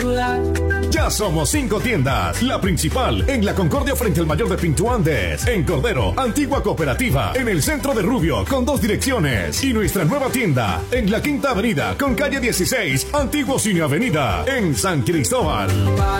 Ya somos 5 tiendas. La principal en la Concordia frente al Mayor de Pinto Andes. En Cordero, Antigua Cooperativa. En el centro de Rubio con 2 direcciones. Y nuestra nueva tienda en la Quinta Avenida con calle 16, Antiguo Cine Avenida. En San Cristóbal.